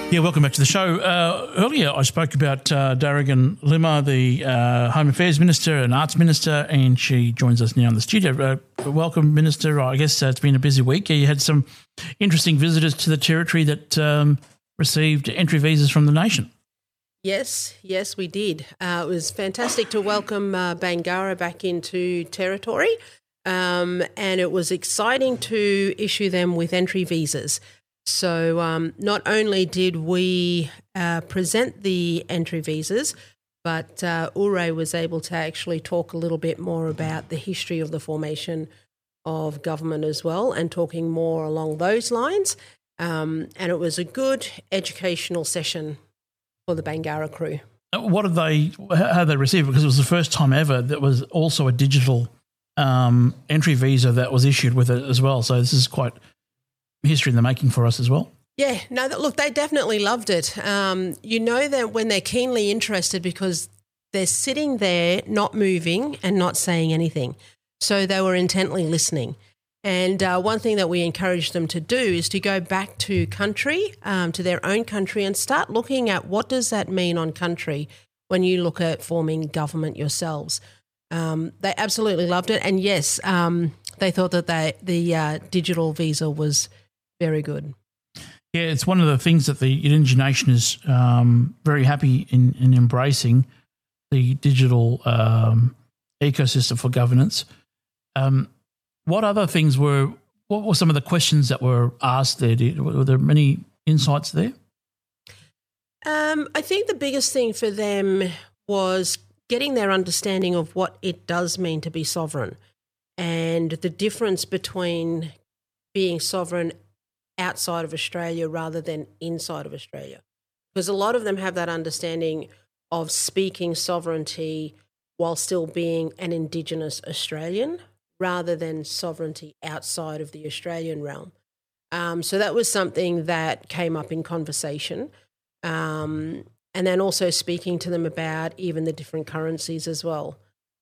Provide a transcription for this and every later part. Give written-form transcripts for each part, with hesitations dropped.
Yeah, welcome back to the show. Earlier I spoke about Darrigan Limmer, the Home Affairs Minister and Arts Minister, and she joins us now in the studio. Welcome, Minister. I guess it's been a busy week. You had some interesting visitors to the Territory that received entry visas from the nation. Yes, we did. It was fantastic to welcome Bangarra back into Territory, and it was exciting to issue them with entry visas. So not only did we present the entry visas, but Ure was able to actually talk a little bit more about the history of the formation of government as well, and talking more along those lines. And it was a good educational session for the Bangarra crew. How did they receive it? Because it was the first time ever that was also a digital entry visa that was issued with it as well. So this is quite history in the making for us as well. Yeah, no, look, they definitely loved it. You know that when they're keenly interested, because they're sitting there not moving and not saying anything. So they were intently listening. And one thing that we encourage them to do is to go back to country, to their own country, and start looking at what does that mean on country when you look at forming government yourselves. They absolutely loved it. And yes, they thought that the digital visa was very good. Yeah, it's one of the things that the Yidinji Nation is very happy in embracing, the digital ecosystem for governance. What other things what were some of the questions that were asked there? Were there many insights there? I think the biggest thing for them was getting their understanding of what it does mean to be sovereign, and the difference between being sovereign outside of Australia rather than inside of Australia. Because a lot of them have that understanding of speaking sovereignty while still being an Indigenous Australian, rather than sovereignty outside of the Australian realm. So that was something that came up in conversation. And then also speaking to them about even the different currencies as well.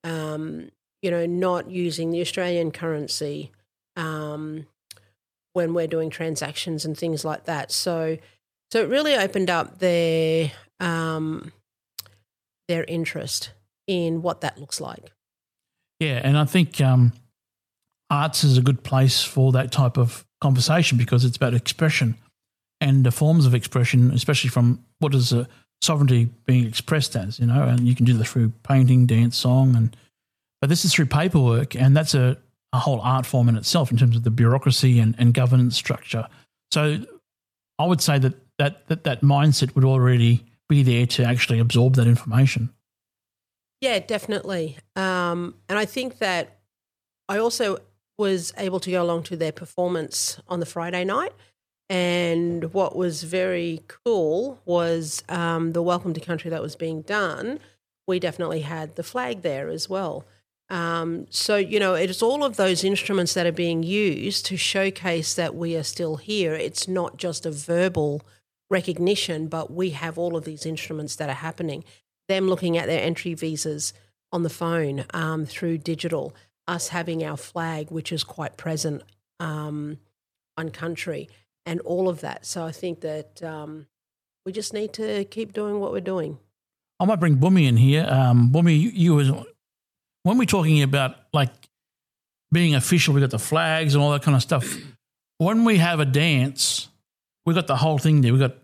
Not using the Australian currency when we're doing transactions and things like that. So it really opened up their interest in what that looks like. Yeah, and I think arts is a good place for that type of conversation, because it's about expression and the forms of expression, especially from what is sovereignty being expressed as, and you can do that through painting, dance, song, but this is through paperwork, and that's a whole art form in itself in terms of the bureaucracy and governance structure. So I would say that mindset would already be there to actually absorb that information. Yeah, definitely. And I think that I also was able to go along to their performance on the Friday night. And what was very cool was the welcome to country that was being done. We definitely had the flag there as well. So, it's all of those instruments that are being used to showcase that we are still here. It's not just a verbal recognition, but we have all of these instruments that are happening. Them looking at their entry visas on the phone through digital, us having our flag, which is quite present on country, and all of that. So I think that we just need to keep doing what we're doing. I might bring Bumi in here. Bumi, when we're talking about like being official, we got the flags and all that kind of stuff. When we have a dance, we got the whole thing there. We got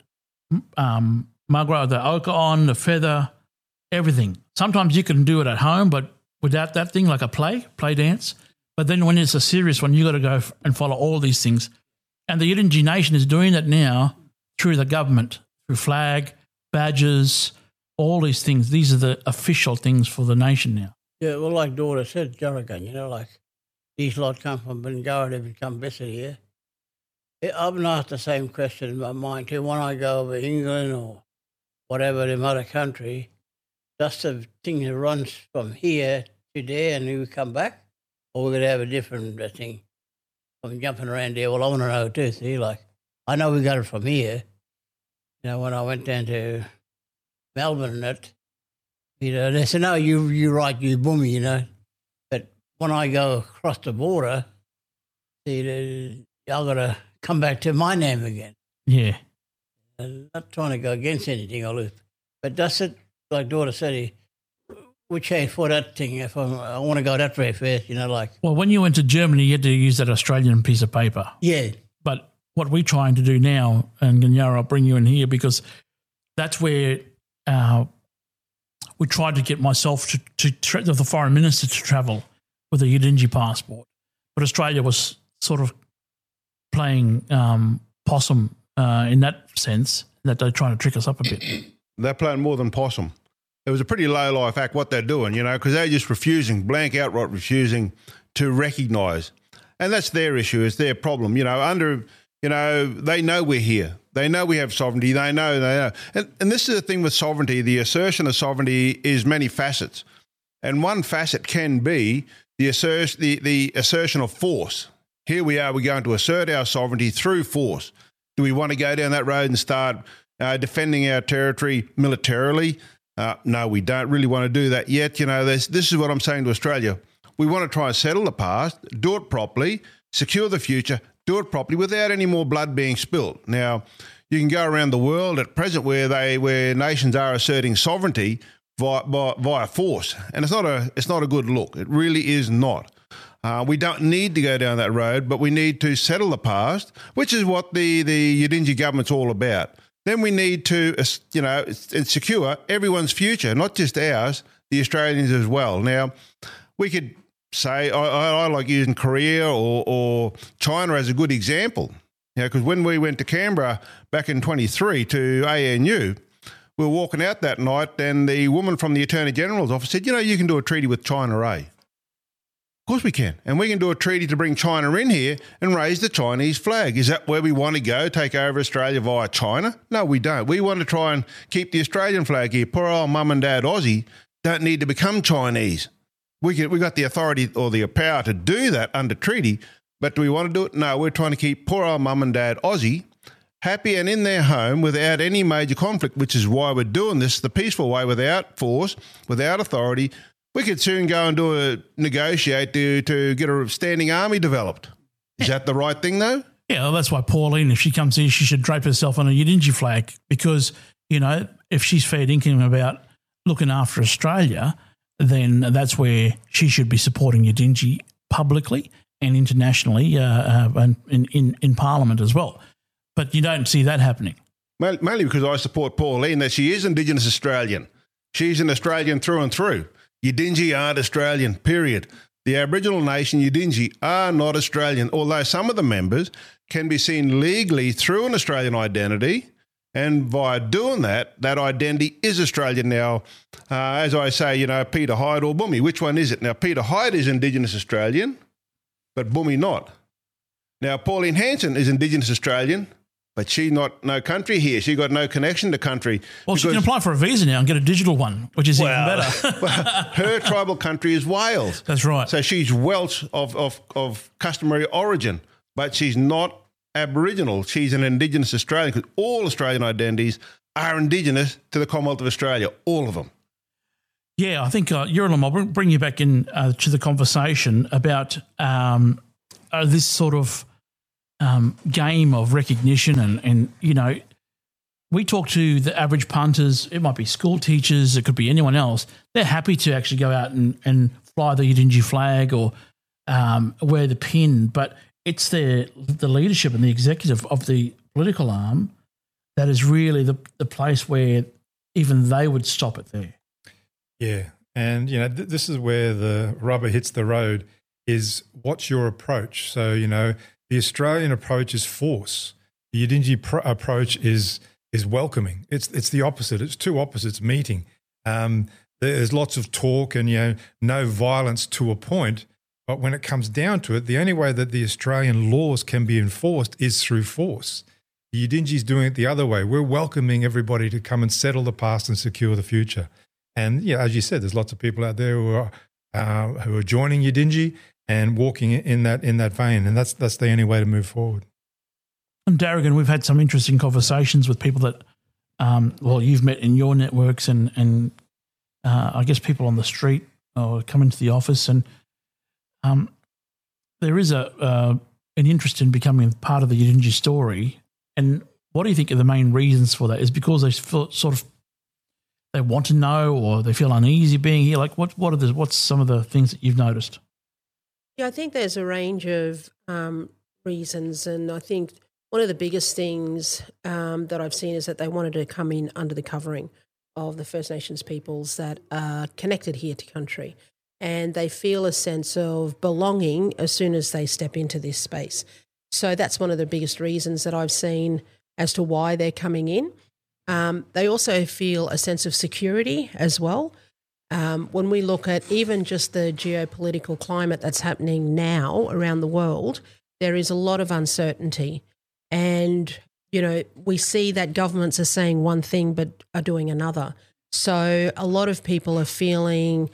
Magra, the ochre on, the feather, everything. Sometimes you can do it at home, but without that thing, like a play dance. But then when it's a serious one, you got to go and follow all these things. And the Yidinji Nation is doing that now through the government, through flag, badges, all these things. These are the official things for the nation now. Yeah, well, like Dora said, Darrigan, like these lot come from Bangarra, they've come visit here. I've been asked the same question in my mind too. When I go over England or whatever, in other country, just the thing that runs from here to there and we come back, or we're going to have a different thing. I'm jumping around there. Well, I want to know too, see, I know we got it from here. When I went down to Melbourne and they said, no, you're right, you Bumi, But when I go across the border, see, I've got to come back to my name again. Yeah. and not trying to go against anything, Olive. But that's it, like daughter said, we change for that thing if I want to go that way first, like. Well, when you went to Germany, you had to use that Australian piece of paper. Yeah. But what we're trying to do now, and Ganyara, I'll bring you in here because that's where we tried to get myself the foreign minister to travel with a Yidinji passport. But Australia was sort of playing possum in that sense, that they're trying to trick us up a bit. They're playing more than possum. It was a pretty low-life act what they're doing, because they're just outright refusing to recognise. And that's their issue, it's their problem. They know we're here. They know we have sovereignty. They know. And this is the thing with sovereignty. The assertion of sovereignty is many facets. And one facet can be the assertion of force. Here we are, we're going to assert our sovereignty through force. Do we want to go down that road and start defending our territory militarily? No, we don't really want to do that yet. This is what I'm saying to Australia. We want to try and settle the past, do it properly, secure the future, do it properly without any more blood being spilt. Now, you can go around the world at present where nations are asserting sovereignty via force, and it's not a good look. It really is not. We don't need to go down that road, but we need to settle the past, which is what the Yidinji government's all about. Then we need to, secure everyone's future, not just ours, the Australians as well. Now, we could say, I like using Korea or China as a good example, because when we went to Canberra back in 23 to ANU, we were walking out that night and the woman from the Attorney General's office said, you can do a treaty with China, eh? Of course we can. And we can do a treaty to bring China in here and raise the Chinese flag. Is that where we want to go, take over Australia via China? No, we don't. We want to try and keep the Australian flag here. Poor old mum and dad Aussie don't need to become Chinese. We got the authority or the power to do that under treaty, but do we want to do it? No, we're trying to keep poor old mum and dad Aussie happy and in their home without any major conflict, which is why we're doing this the peaceful way, without force, without authority. We could soon go and negotiate to get a standing army developed. Is that the right thing, though? Yeah, well, that's why Pauline, if she comes here, she should drape herself on a Yidinji flag because, if she's fair dinkum about looking after Australia, then that's where she should be supporting Yidinji publicly and internationally and in Parliament as well. But you don't see that happening. Mainly because I support Pauline, that she is Indigenous Australian. She's an Australian through and through. Yidinji aren't Australian, period. The Aboriginal nation Yidinji are not Australian, although some of the members can be seen legally through an Australian identity, and by doing that identity is Australian. Now, as I say, Peter Hyde or Bumi, which one is it? Now, Peter Hyde is Indigenous Australian, but Bumi not. Now, Pauline Hanson is Indigenous Australian, but she no country here. She got no connection to country. Well, she can apply for a visa now and get a digital one, which is even better. Her tribal country is Wales. That's right. So she's Welsh of customary origin, but she's not Aboriginal. She's an Indigenous Australian because all Australian identities are Indigenous to the Commonwealth of Australia, all of them. Yeah, I think, Yurilam, I'll bring you back in to the conversation about this sort of game of recognition and we talk to the average punters, it might be school teachers, it could be anyone else. They're happy to actually go out and fly the Yidinji flag or wear the pin, but it's the leadership and the executive of the political arm that is really the place where even they would stop it there. Yeah, and this is where the rubber hits the road is what's your approach? So, the Australian approach is force. The Yidinji approach is welcoming. It's the opposite. It's two opposites meeting. There's lots of talk and no violence to a point, but when it comes down to it, the only way that the Australian laws can be enforced is through force. The Yidinji's doing it the other way. We're welcoming everybody to come and settle the past and secure the future. And as you said, there's lots of people out there who are joining Yidinji and walking in that vein, and that's the only way to move forward. And Darrigan, we've had some interesting conversations with people that, you've met in your networks, and I guess people on the street or come into the office, and there is an interest in becoming part of the Yidinji story. And What do you think are the main reasons for that? Is it because they feel they want to know, or they feel uneasy being here? Like what's some of the things that you've noticed? Yeah, I think there's a range of reasons, and I think one of the biggest things that I've seen is that they wanted to come in under the covering of the First Nations peoples that are connected here to country, and they feel a sense of belonging as soon as they step into this space. So that's one of the biggest reasons that I've seen as to why they're coming in. They also feel a sense of security as well. When we look at even just the geopolitical climate that's happening now around the world, there is a lot of uncertainty. And, we see that governments are saying one thing but are doing another. So a lot of people are feeling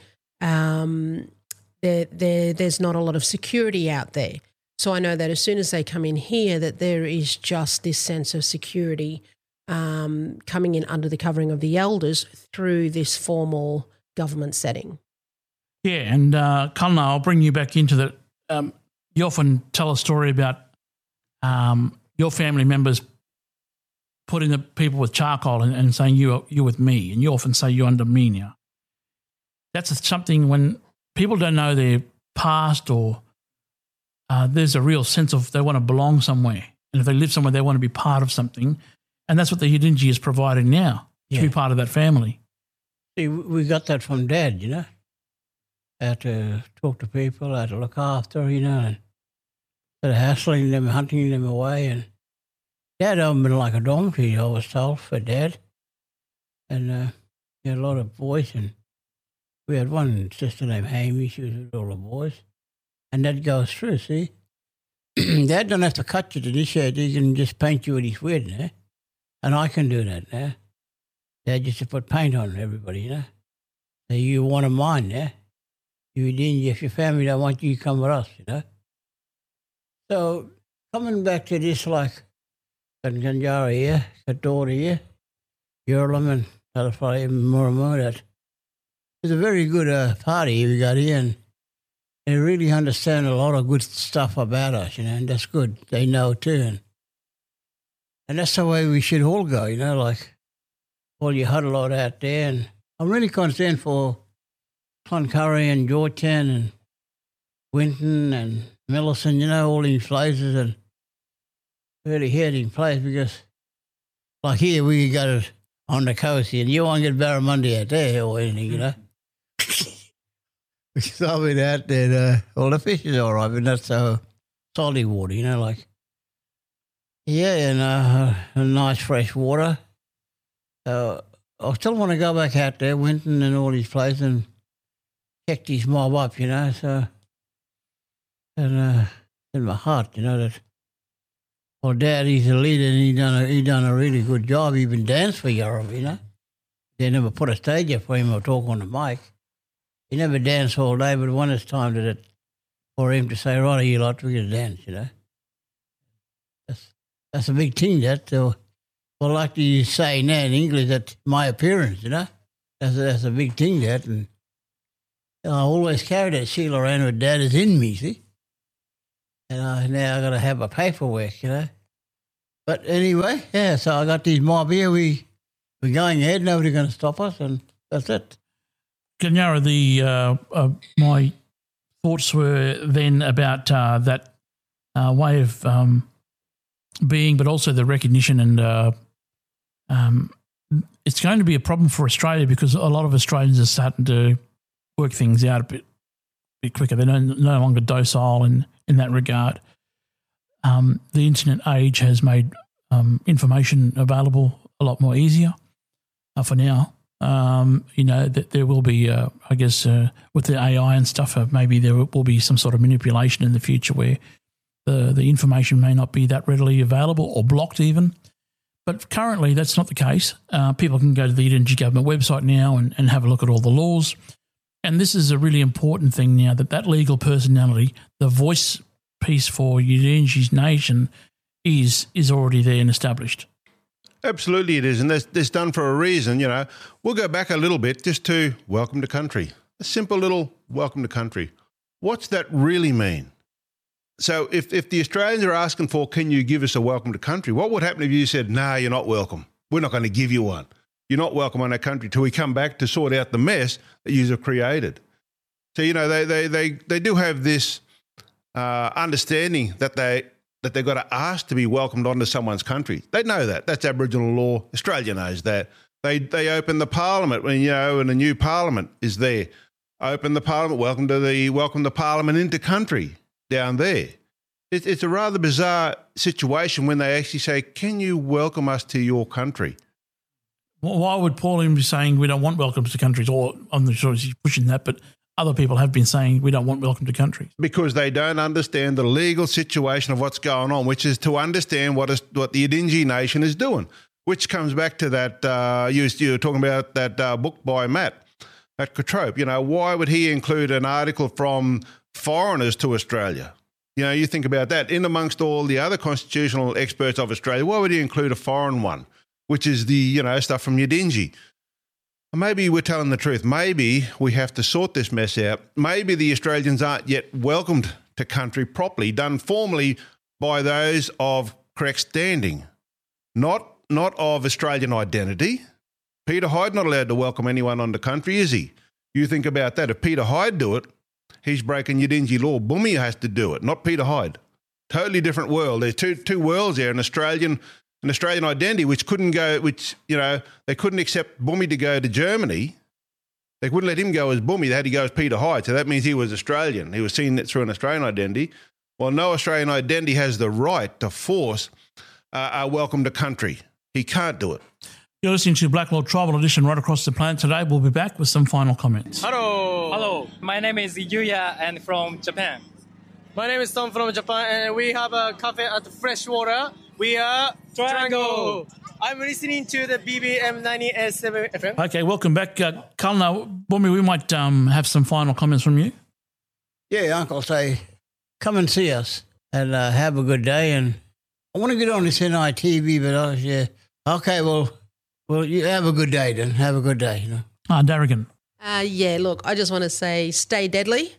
there's not a lot of security out there. So I know that as soon as they come in here, that there is just this sense of security coming in under the covering of the elders through this formal government setting. Yeah, and Cullen, I'll bring you back into that. You often tell a story about your family members putting the people with charcoal and saying you're with me, and you often say you're under me now. That's something when people don't know their past, or there's a real sense of they want to belong somewhere, and if they live somewhere, they want to be part of something, and that's what the Yidinji is providing now, to be part of that family. See, we got that from Dad, I had to talk to people, I had to look after, and instead of hassling them, hunting them away. And Dad owned been like a donkey, I was told, for Dad. And he had a lot of boys, and we had one sister named Amy, she was with all the boys. And that goes through, see? Dad don't have to cut you to initiate, he can just paint you with his weird, and I can do that now. Dad used to put paint on everybody, So you one of mine, You didn't, if your family don't want you, you come with us, So coming back to this, like, got Ganjara here, got daughter here, Yurlam and Talafari and Muramu, that it's a very good party we got here, and they really understand a lot of good stuff about us, and that's good. They know too, and that's the way we should all go, like all you huddle out there. And I'm really concerned for Cloncurry and Georgetown and Winton and Millicent, all these places, and really heading place, because like here we got it on the coast here, and you won't get barramundi out there or anything, Because I've been out there, well, the fish is all right, but not so salty water, like. Yeah, and a nice fresh water. I still want to go back out there, Winton and all these places, and check these mob up, so. And in my heart, that, well, Dad, he's a leader, and he done a really good job. He even danced for Europe, They never put a stage up for him or talk on the mic. He never danced all day, but when it's time for him to say, right, you lot, we're going to dance, That's a big thing, that. Well, like you say now in English, that's my appearance, That's a big thing, that. And I always carry that shield around with Dad is in me, see? And now I got to have a paperwork, But anyway, so I got these mob here. We're going ahead. Nobody's going to stop us, and that's it. Ganyara, my thoughts were then about that way of being, but also the recognition, and it's going to be a problem for Australia, because a lot of Australians are starting to work things out a bit quicker. They're no longer docile in that regard. The internet age has made information available a lot more easier for now. That there will be, I guess, with the AI and stuff, maybe there will be some sort of manipulation in the future where the information may not be that readily available or blocked even. But currently that's not the case. People can go to the Yidinji government website now and have a look at all the laws. And this is a really important thing now, that legal personality, the voice piece for Yidinji's nation is already there and established. Absolutely it is, and that's done for a reason, We'll go back a little bit just to welcome to country. A simple little welcome to country. What's that really mean? So if the Australians are asking for, can you give us a welcome to country, what would happen if you said, no, you're not welcome. We're not going to give you one. You're not welcome on our country till we come back to sort out the mess that you have created. So, you know, they do have this understanding that they've got to ask to be welcomed onto someone's country. They know that. That's Aboriginal law. Australia knows that. They open the parliament when, you know, and a new parliament is there. Open the parliament, welcome the parliament into country down there. It's a rather bizarre situation when they actually say, can you welcome us to your country? Why would Pauline be saying we don't want welcomes to countries? Or I'm not sure she's pushing that, but other people have been saying we don't want welcome to countries. Because they don't understand the legal situation of what's going on, which is to understand what the Yidinji nation is doing, which comes back to that, you were talking about that book by Matt Cotrope. You know, why would he include an article from foreigners to Australia? You know, you think about that. In amongst all the other constitutional experts of Australia, why would he include a foreign one, which is the, you know, stuff from Yidinji? Maybe we're telling the truth. Maybe we have to sort this mess out. Maybe the Australians aren't yet welcomed to country properly, done formally by those of correct standing, not of Australian identity. Peter Hyde not allowed to welcome anyone onto country, is he? You think about that. If Peter Hyde do it, he's breaking Yidinji law. Bumi has to do it, not Peter Hyde. Totally different world. There's two worlds there, an Australian identity, which you know, they couldn't accept Bumi to go to Germany. They wouldn't let him go as Bumi. They had to go as Peter Hyde. So that means he was Australian. He was seen through an Australian identity. Well, no Australian identity has the right to force a welcome to country. He can't do it. You're listening to Black Law Tribal Edition right across the planet today. We'll be back with some final comments. Hello. My name is Yuya and from Japan. My name is Tom from Japan, and we have a cafe at Freshwater. We are Triangle. I'm listening to the BBM 98.7 FM. Okay, welcome back. Kalna, Bumi, we might have some final comments from you. Yeah, Uncle, say, come and see us and have a good day. And I want to get on this NITV, but yeah. Okay, well, you have a good day then. Have a good day. You know. Darrigan. Yeah, look, I just want to say stay deadly,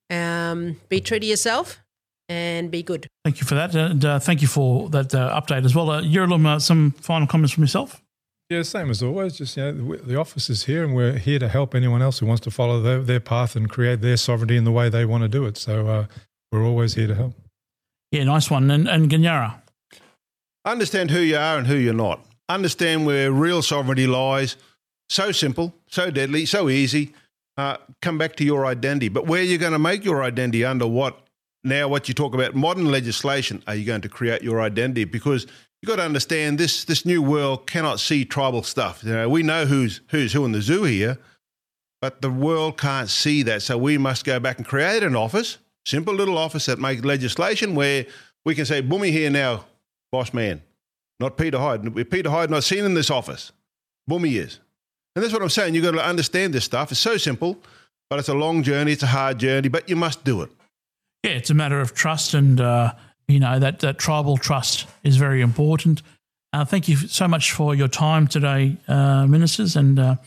be true to yourself, and be good. Thank you for that. And thank you for that update as well. Yerulum, some final comments from yourself? Yeah, same as always. Just, you know, the office is here and we're here to help anyone else who wants to follow their path and create their sovereignty in the way they want to do it. So we're always here to help. Yeah, nice one. And Ganyara? Understand who you are and who you're not. Understand where real sovereignty lies. So simple, so deadly, so easy. Come back to your identity. But where you're going to make your identity under what you talk about modern legislation, are you going to create your identity? Because you've got to understand this new world cannot see tribal stuff. You know, we know who's who in the zoo here, but the world can't see that. So we must go back and create an office, simple little office that makes legislation where we can say, Bumi here now, boss man, not Peter Hyde. Peter Hyde not seen in this office. Bumi is. And that's what I'm saying. You've got to understand this stuff. It's so simple, but it's a long journey. It's a hard journey, but you must do it. Yeah, it's a matter of trust, and you know that tribal trust is very important. Thank you so much for your time today, ministers, and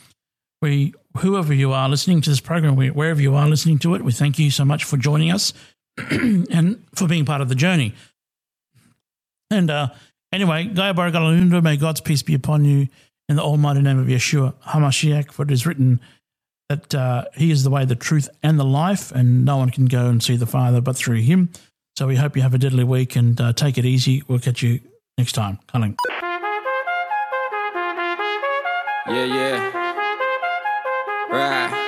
whoever you are listening to this program, wherever you are listening to it, we thank you so much for joining us and for being part of the journey. And anyway, Gaya Baragalundu, may God's peace be upon you in the almighty name of Yeshua HaMashiach, for it is written that he is the way, the truth, and the life, and no one can go and see the Father but through him. So we hope you have a deadly week and take it easy. We'll catch you next time. Culling. Yeah. Right.